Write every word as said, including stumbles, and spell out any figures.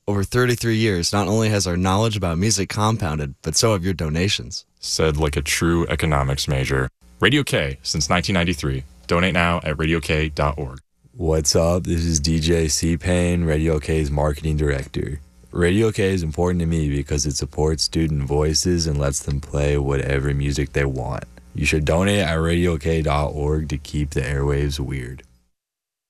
Over thirty-three years, not only has our knowledge about music compounded, but so have your donations. Said like a true economics major. Radio K since nineteen ninety-three. Donate now at radio k dot org. What's up? This is D J C-Pain, Radio K's marketing director. Radio K is important to me because it supports student voices and lets them play whatever music they want. You should donate at radio k dot org to keep the airwaves weird.